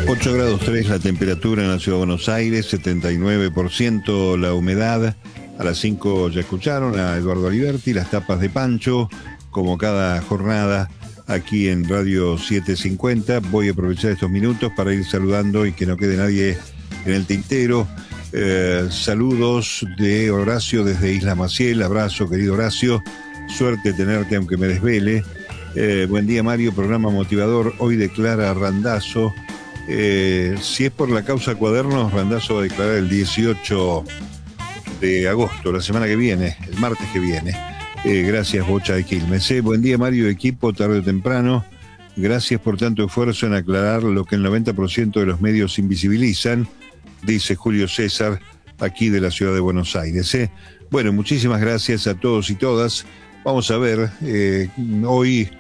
8 grados 3 la temperatura en la ciudad de Buenos Aires, 79% la humedad. A las 5 ya escucharon a Eduardo Aliberti, las tapas de Pancho, como cada jornada aquí en Radio 750. Voy a aprovechar estos minutos para ir saludando y que no quede nadie en el tintero. Saludos de Horacio desde Isla Maciel. Abrazo, querido Horacio. Suerte tenerte aunque me desvele. Buen día, Mario, programa motivador. Hoy declara Randazzo. Si es por la causa Cuadernos, Randazzo va a declarar el 18 de agosto, la semana que viene, el martes que viene. Gracias, Bocha de Quilmes. Buen día, Mario, equipo, tarde o temprano. Gracias por tanto esfuerzo en aclarar lo que el 90% de los medios invisibilizan, dice Julio César, aquí de la ciudad de Buenos Aires. Bueno, muchísimas gracias a todos y todas. Vamos a ver, hoy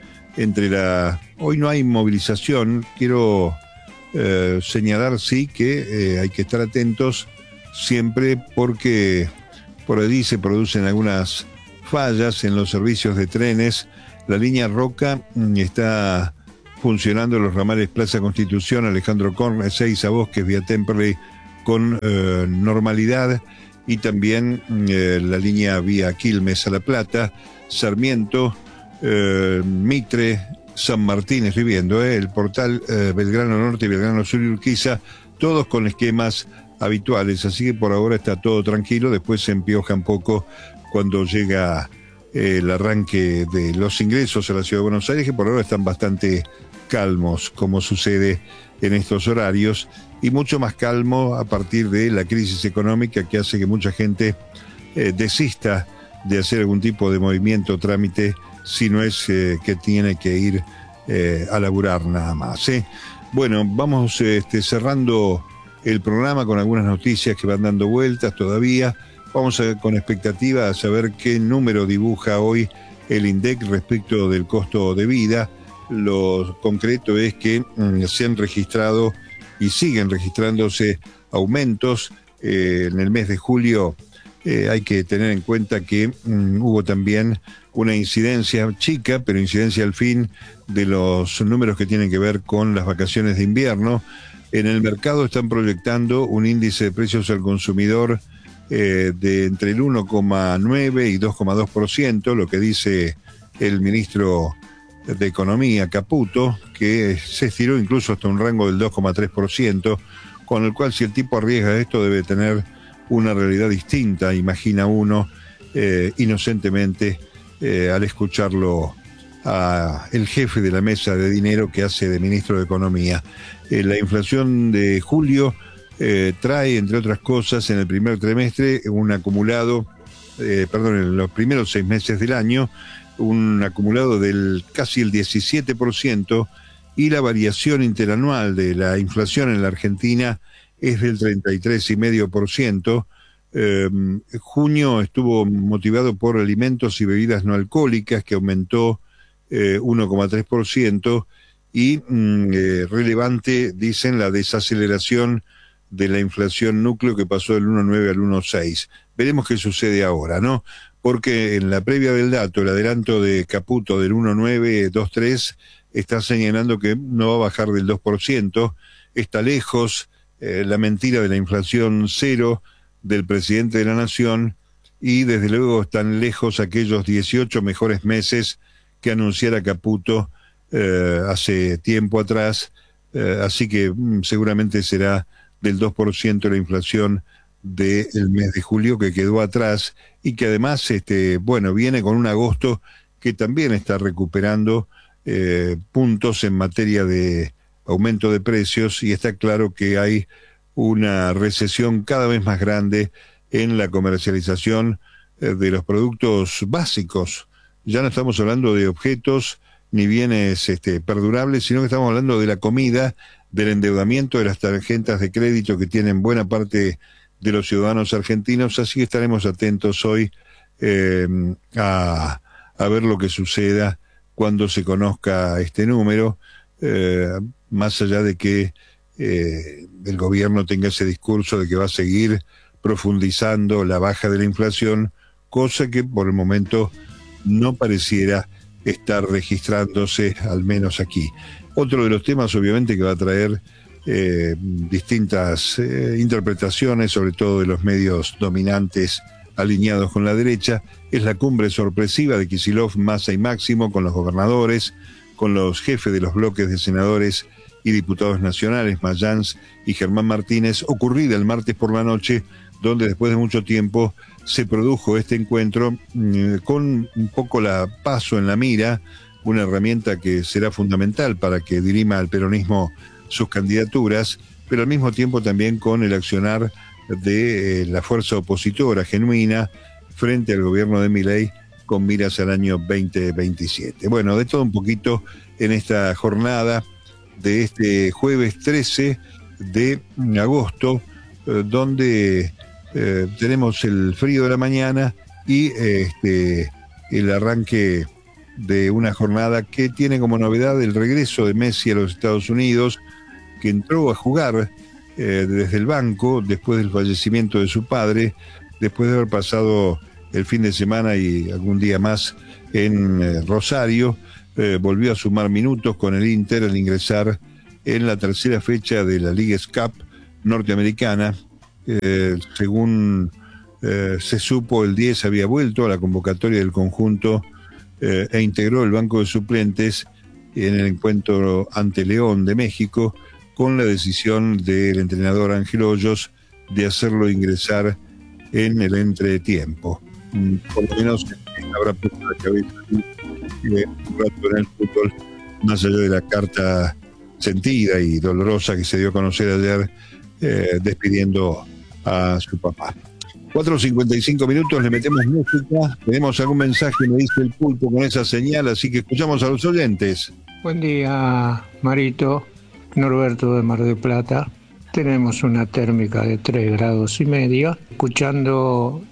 no hay movilización. Quiero señalar, sí, que hay que estar atentos siempre porque por allí se producen algunas fallas en los servicios de trenes. La línea Roca está funcionando en los ramales Plaza Constitución, Alejandro Korn, Ezeiza, Bosques, Vía Temperley con normalidad, y también la línea Vía Quilmes a La Plata, Sarmiento, Mitre, San Martín, estoy viendo, el portal Belgrano Norte y Belgrano Sur y Urquiza, todos con esquemas habituales, así que por ahora está todo tranquilo. Después se empioja un poco cuando llega el arranque de los ingresos a la ciudad de Buenos Aires, que por ahora están bastante calmos, como sucede en estos horarios, y mucho más calmo a partir de la crisis económica que hace que mucha gente desista de hacer algún tipo de movimiento o trámite si no es que tiene que ir a laburar nada más. Bueno, vamos cerrando el programa con algunas noticias que van dando vueltas todavía. Vamos con expectativa a saber qué número dibuja hoy el INDEC respecto del costo de vida. Lo concreto es que se han registrado y siguen registrándose aumentos. En el mes de julio hay que tener en cuenta que hubo también una incidencia chica, pero incidencia al fin, de los números que tienen que ver con las vacaciones de invierno. En el mercado están proyectando un índice de precios al consumidor de entre el 1,9 y 2,2%, lo que dice el ministro de Economía, Caputo, que se estiró incluso hasta un rango del 2,3%, con el cual si el tipo arriesga esto debe tener una realidad distinta, imagina uno, inocentemente, al escucharlo a el jefe de la mesa de dinero que hace de ministro de Economía. La inflación de julio trae, entre otras cosas, en el primer trimestre un acumulado, en los primeros 6 meses del año, un acumulado del casi el 17%, y la variación interanual de la inflación en la Argentina es del 33,5%. Junio estuvo motivado por alimentos y bebidas no alcohólicas, que aumentó 1,3%, y relevante, dicen, la desaceleración de la inflación núcleo, que pasó del 1,9 al 1,6. Veremos qué sucede ahora, ¿no? Porque en la previa del dato, el adelanto de Caputo del 1,923 está señalando que no va a bajar del 2%. Está lejos la mentira de la inflación cero del presidente de la Nación, y desde luego están lejos aquellos 18 mejores meses que anunciara Caputo hace tiempo atrás, así que seguramente será del 2% la inflación del mes de julio, que quedó atrás, y que además viene con un agosto que también está recuperando puntos en materia de aumento de precios, y está claro que hay una recesión cada vez más grande en la comercialización de los productos básicos. Ya no estamos hablando de objetos ni bienes perdurables, sino que estamos hablando de la comida, del endeudamiento, de las tarjetas de crédito que tienen buena parte de los ciudadanos argentinos. Así que estaremos atentos hoy a ver lo que suceda cuando se conozca este número, más allá de que el gobierno tenga ese discurso de que va a seguir profundizando la baja de la inflación, cosa que por el momento no pareciera estar registrándose, al menos aquí. Otro de los temas, obviamente, que va a traer distintas interpretaciones, sobre todo de los medios dominantes alineados con la derecha. Es la cumbre sorpresiva de Kicillof, Massa y Máximo, con los gobernadores, con los jefes de los bloques de senadores y diputados nacionales, Mayans y Germán Martínez, ocurrida el martes por la noche, donde después de mucho tiempo se produjo este encuentro con un poco la PASO en la mira, una herramienta que será fundamental para que dirima al peronismo sus candidaturas, pero al mismo tiempo también con el accionar de la fuerza opositora genuina frente al gobierno de Milei con miras al año 2027. Bueno, de todo un poquito en esta jornada de este jueves 13 de agosto, donde tenemos el frío de la mañana y el arranque de una jornada que tiene como novedad el regreso de Messi a los Estados Unidos, que entró a jugar desde el banco después del fallecimiento de su padre, después de haber pasado el fin de semana y algún día más en Rosario. Volvió a sumar minutos con el Inter al ingresar en la tercera fecha de la Leagues Cup norteamericana. Según se supo, el 10 había vuelto a la convocatoria del conjunto e integró el banco de suplentes en el encuentro ante León de México, con la decisión del entrenador Ángel Hoyos de hacerlo ingresar en el entretiempo. Por lo menos habrá puesto la cabeza un rato en el fútbol, más allá de la carta sentida y dolorosa que se dio a conocer ayer, despidiendo a su papá. 4:55 minutos, le metemos música. Tenemos algún mensaje, me dice el Pulpo con esa señal, así que escuchamos a los oyentes. Buen día, Marito. Norberto de Mar del Plata. Tenemos una térmica de 3,5 grados, escuchando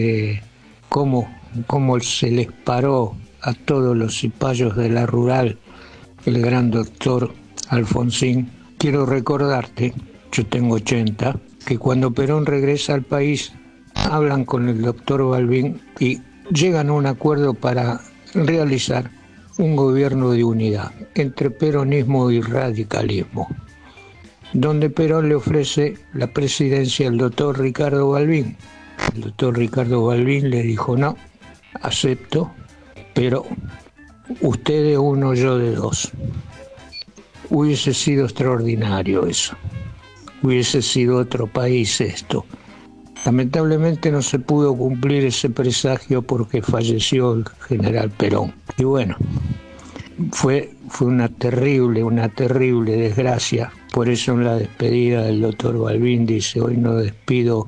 cómo se les paró a todos los cipayos de la rural el gran doctor Alfonsín. Quiero recordarte, yo tengo 80, que cuando Perón regresa al país hablan con el doctor Balbín y llegan a un acuerdo para realizar un gobierno de unidad entre peronismo y radicalismo, donde Perón le ofrece la presidencia al doctor Ricardo Balbín. El doctor Ricardo Balbín le dijo: no, acepto, pero usted de uno, yo de dos. Hubiese sido extraordinario eso, hubiese sido otro país esto. Lamentablemente no se pudo cumplir ese presagio porque falleció el general Perón. Y bueno, fue una terrible desgracia. Por eso en la despedida del doctor Balbín dice: hoy despido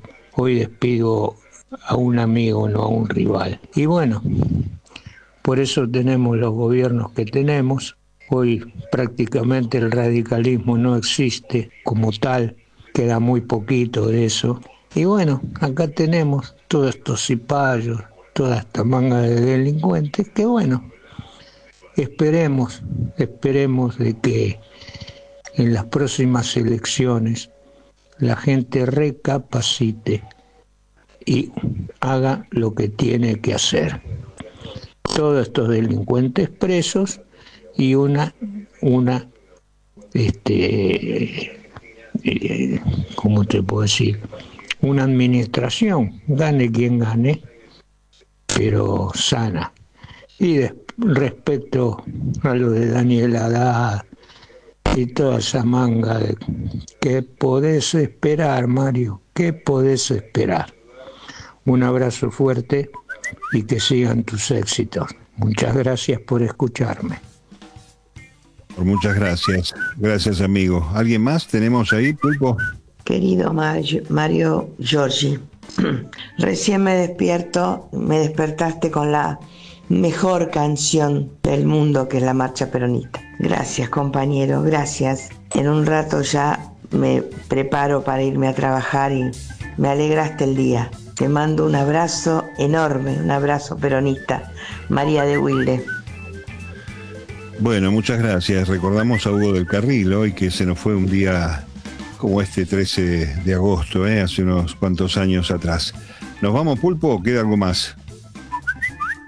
a un amigo, no a un rival. Y bueno, por eso tenemos los gobiernos que tenemos. Hoy prácticamente el radicalismo no existe como tal, queda muy poquito de eso. Y bueno, acá tenemos todos estos cipayos, toda esta manga de delincuentes, que bueno, esperemos de que en las próximas elecciones la gente recapacite y haga lo que tiene que hacer. Todos estos delincuentes presos y ¿cómo te puedo decir? Una administración, gane quien gane, pero sana. Y respecto a lo de Daniel Haddad y toda esa manga, ¿qué podés esperar, Mario? ¿Qué podés esperar? Un abrazo fuerte y que sigan tus éxitos. Muchas gracias por escucharme. Muchas gracias. Gracias, amigo. ¿Alguien más tenemos ahí, Pulpo? Querido Mario Giorgi, recién me despertaste con la mejor canción del mundo, que es la Marcha Peronista. Gracias, compañero, gracias. En un rato ya me preparo para irme a trabajar y me alegraste el día. Te mando un abrazo enorme, un abrazo peronista. María de Wilde. Bueno, muchas gracias. Recordamos a Hugo del Carril hoy, que se nos fue un día como este 13 de agosto, hace unos cuantos años atrás. ¿Nos vamos, Pulpo, o queda algo más?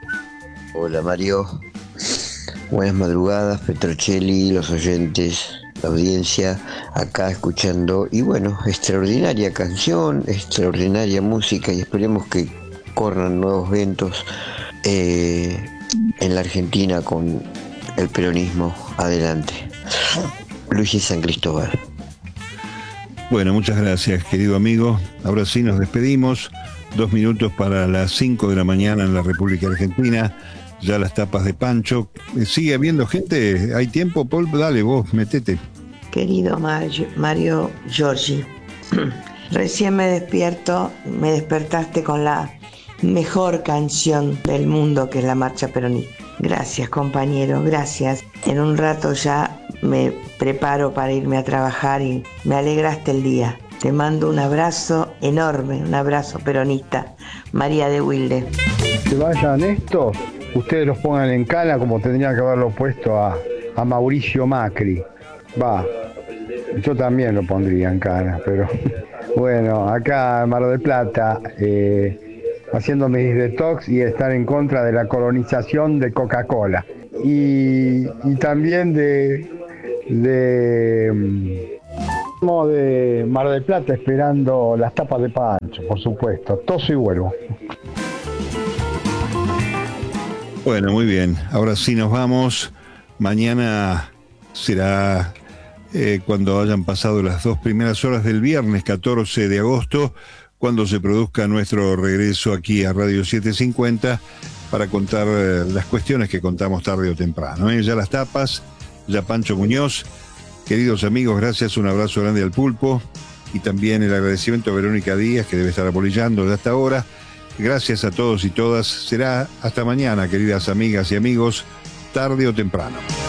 Hola, Mario. Buenas madrugadas, Petrocelli, los oyentes. la audiencia acá escuchando. Y bueno, extraordinaria canción, extraordinaria música, y esperemos que corran nuevos vientos en la Argentina con el peronismo adelante. Luis de San Cristóbal. Bueno, muchas gracias, querido amigo. Ahora sí nos despedimos. 2 minutos para las 5 de la mañana en la República Argentina. Ya las tapas de Pancho. ¿Sigue habiendo gente? ¿Hay tiempo, Paul? Dale, vos, metete. Querido Mario Giorgi, recién me despertaste con la mejor canción del mundo, que es la marcha peronista. Gracias, compañero, gracias. En un rato ya me preparo para irme a trabajar y me alegraste el día. Te mando un abrazo enorme, un abrazo peronista. María de Wilde. Que vayan estos, ustedes los pongan en cana como tendrían que haberlo puesto a Mauricio Macri. Va, yo también lo pondría en cana, pero bueno, acá en Mar del Plata, haciendo mis detox y estar en contra de la colonización de Coca-Cola. Y también de Mar del Plata, esperando las tapas de Pancho, por supuesto. Toso y vuelvo. Bueno, muy bien. Ahora sí nos vamos. Mañana será cuando hayan pasado las 2 primeras horas del viernes 14 de agosto, cuando se produzca nuestro regreso aquí a Radio 750 para contar las cuestiones que contamos tarde o temprano. Ya las tapas, ya Pancho Muñoz. Queridos amigos, gracias, un abrazo grande al Pulpo y también el agradecimiento a Verónica Díaz, que debe estar apolillando ya hasta ahora. Gracias a todos y todas. Será hasta mañana, queridas amigas y amigos, tarde o temprano.